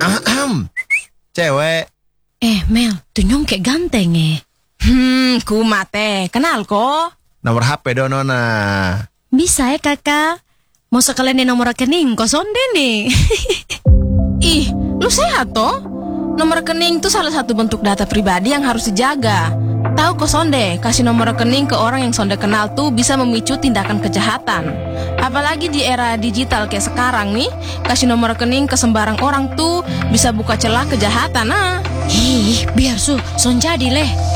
Cewek. Mel, tuh nyong kayak ganteng Ku mate, kenal kok. Nomor HP do nona. Bisa ya kakak? Mau sekalian di nomor rekening, kok sonde nih. Ih, lu sehat toh? Nomor rekening itu salah satu bentuk data pribadi yang harus dijaga. Tahu kok sonde, kasih nomor rekening ke orang yang sonde kenal tuh bisa memicu tindakan kejahatan. Apalagi di era digital kayak sekarang nih, kasih nomor rekening ke sembarang orang tuh bisa buka celah kejahatan. Biar son jadi leh.